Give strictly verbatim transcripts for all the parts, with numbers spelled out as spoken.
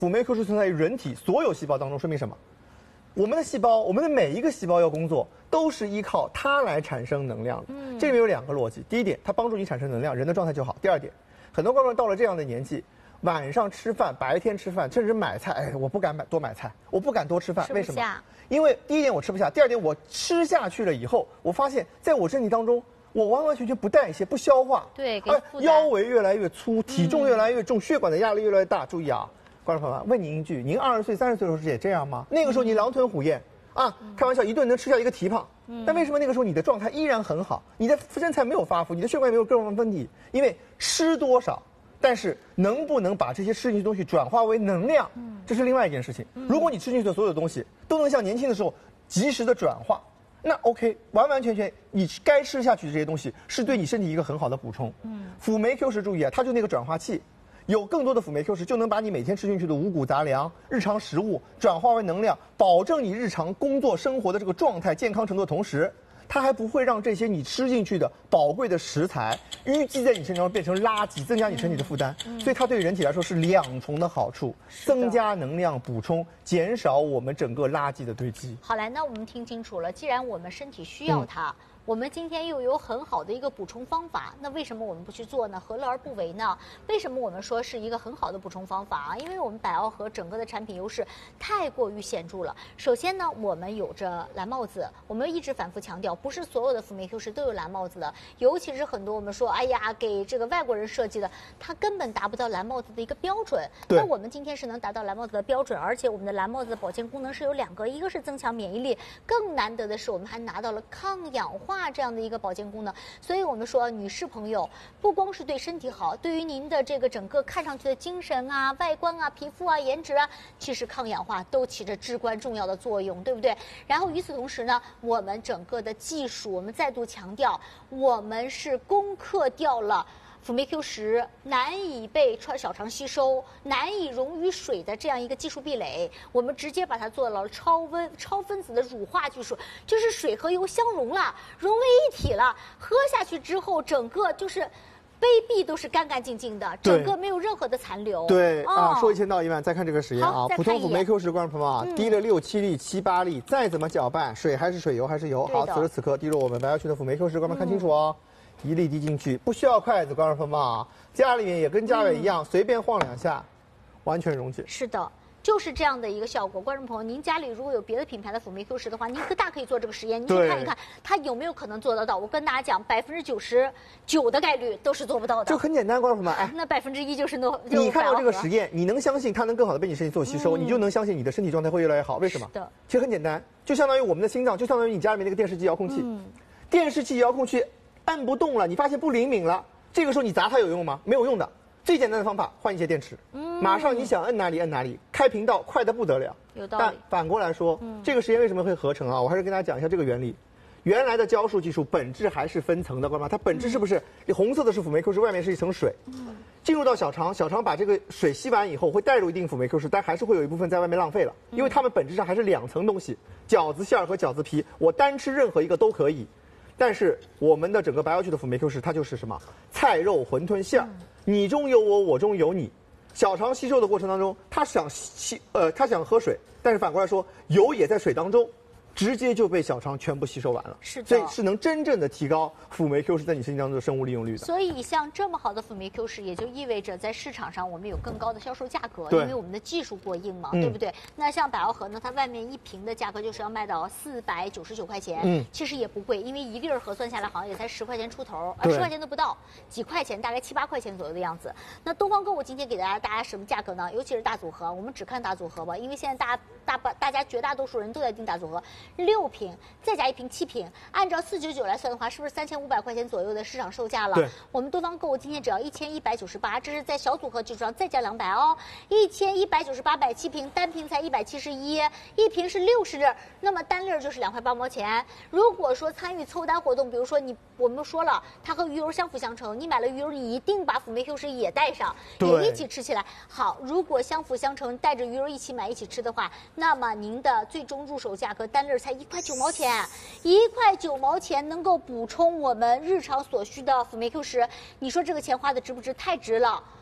辅酶 Q 十存在于人体所有细胞当中，说明什么？我们的细胞，我们的每一个细胞要工作，都是依靠它来产生能量的。嗯，这里面有两个逻辑：第一点，它帮助你产生能量，人的状态就好；第二点，很多观众到了这样的年纪，晚上吃饭、白天吃饭，甚至买菜，哎，我不敢买多买菜，我不敢多吃饭，为什么？因为第一点我吃不下，第二点我吃下去了以后，我发现在我身体当中，我完完全全不代谢、不消化， 对， 而腰围越来越粗，体重越来越重，嗯、血管的压力越来越大。注意啊，观众朋友们，问您一句：您二十岁、三十岁的时候也这样吗？那个时候你狼吞虎咽啊，开玩笑，一顿能吃掉一个蹄膀。嗯、但为什么那个时候你的状态依然很好，你的身材没有发福，你的血管也没有各种问题？因为吃多少。但是能不能把这些吃进去的东西转化为能量，这是另外一件事情。如果你吃进去的所有的东西都能像年轻的时候及时的转化，那 OK， 完完全全你该吃下去的这些东西是对你身体一个很好的补充。辅酶 Q 十注意啊，它就那个转化器，有更多的辅酶 Q 十就能把你每天吃进去的五谷杂粮、日常食物转化为能量，保证你日常工作生活的这个状态、健康程度的同时。它还不会让这些你吃进去的宝贵的食材淤积在你身上变成垃圾，增加你身体的负担。嗯、所以它对人体来说是两重的好处：增加能量补充，减少我们整个垃圾的堆积。 好来，那我们听清楚了，既然我们身体需要它。嗯我们今天又有很好的一个补充方法，那为什么我们不去做呢？何乐而不为呢？为什么我们说是一个很好的补充方法啊？因为我们百奥和整个的产品优势太过于显著了。首先呢，我们有着蓝帽子，我们一直反复强调，不是所有的辅酶 Q 十都有蓝帽子的，尤其是很多我们说，哎呀，给这个外国人设计的，它根本达不到蓝帽子的一个标准。那我们今天是能达到蓝帽子的标准，而且我们的蓝帽子的保健功能是有两个，一个是增强免疫力，更难得的是我们还拿到了抗氧化。这样的一个保健功能，所以我们说，女士朋友不光是对身体好，对于您的这个整个看上去的精神啊、外观啊、皮肤啊、颜值啊，其实抗氧化都起着至关重要的作用，对不对？然后与此同时呢，我们整个的技术，我们再度强调，我们是攻克掉了。辅酶 Q 十难以被穿小肠吸收、难以溶于水的这样一个技术壁垒，我们直接把它做到了超温、超分子的乳化技术，就是水和油相融了，融为一体了。喝下去之后，整个就是杯壁都是干干净净的，整个没有任何的残留。 对、哦、啊，说一千道一万，再看这个实验啊，普通辅酶 Q 十，观众朋友啊，滴了六七粒、七八粒，再怎么搅拌，水还是水，油还是油。好，此时此刻滴入我们白药区的辅酶 Q 十，观众看清楚哦。嗯一粒滴进去，不需要筷子，观众朋友们啊，家里面也跟家伟一样，嗯、随便晃两下，完全溶解。 是的，就是这样的一个效果。观众朋友，您家里如果有别的品牌的辅酶 Q 十的话，您可大可以做这个实验，您去看一看它有没有可能做得到。我跟大家讲，百分之九十九的概率都是做不到的。 就很简单，观众朋友们，哎， 那百分之一就是那。 你看到这个实验，你能相信它能更好的被你身体做吸收，嗯、你就能相信你的身体状态会越来越好。为什么？ 是的， 其实很简单，就相当于我们的心脏，就相当于你家里面那个电视机遥控器，嗯、电视机遥控器。按不动了，你发现不灵敏了，这个时候你砸它有用吗？没有用的。最简单的方法，换一些电池，嗯、马上你想摁哪里摁哪里，开频道快得不得了。 有道理。 但反过来说，嗯、这个实验为什么会合成啊？我还是跟大家讲一下这个原理。原来的胶束技术本质还是分层的，干嘛？它本质是不是、嗯、红色的是辅酶 Q 十，外面是一层水，嗯、进入到小肠，小肠把这个水吸完以后会带入一定辅酶 Q 十，但还是会有一部分在外面浪费了，因为它们本质上还是两层东西，饺子馅儿和饺子皮，我单吃任何一个都可以。但是我们的整个白药区的辅酶 Q 十，它就是什么菜肉馄饨馅儿，你中有我，我中有你。小肠吸收的过程当中，它想吸呃，它想喝水，但是反过来说，油也在水当中。直接就被小肠全部吸收完了， 是的， 所以是能真正的提高辅酶 Q 十在你身体当中的生物利用率的。 所以像这么好的辅酶 Q 十，也就意味着在市场上我们有更高的销售价格，因为我们的技术过硬嘛，嗯、对不对？那像百奥盒呢，它外面一瓶的价格就是要卖到四百九十九块钱，嗯，其实也不贵，因为一粒儿核算下来好像也才十块钱出头，呃，十块钱都不到，几块钱，大概七八块钱左右的样子。那东方购物今天给大家大家什么价格呢？尤其是大组合，我们只看大组合吧，因为现在大大大大家绝大多数人都在订大组合，六瓶。再加一瓶七瓶，按照四九九来算的话，是不是三千五百块钱左右的市场售价了？ 对， 我们东方购物今天只要一千一百九十八，这是在小组合基础上再加两百哦，一千一百九十八买七瓶，单瓶才一百七十一，一瓶是六十粒，那么单粒就是两块八毛钱。如果说参与凑单活动，比如说你我们说了，它和鱼油相辅相成，你买了鱼油，你一定把辅酶 Q 十也带上，也一起吃起来。好，如果相辅相成，带着鱼油一起买一起吃的话，那么您的最终入手价格单粒才一块九毛钱，一块九毛钱能够补充我们日常所需的辅酶 Q 十，你说这个钱花的值不值？太值了。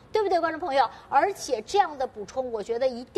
对不对，观众朋友？而且这样的补充，我觉得一定。